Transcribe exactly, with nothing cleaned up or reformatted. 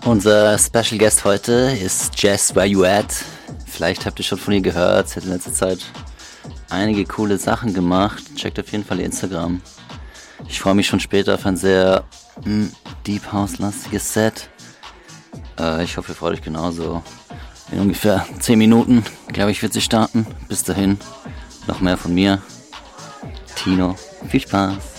Unser Special Guest heute ist Jess Where You At. Vielleicht habt ihr schon von ihr gehört, sie hat in letzter Zeit einige coole Sachen gemacht. Checkt auf jeden Fall ihr Instagram. Ich freue mich schon später auf ein sehr mh, Deep House-lastiges Set. Äh, ich hoffe, ihr freut euch genauso. In ungefähr zehn Minuten, glaube ich, wird sie starten. Bis dahin, noch mehr von mir. Tino, viel Spaß.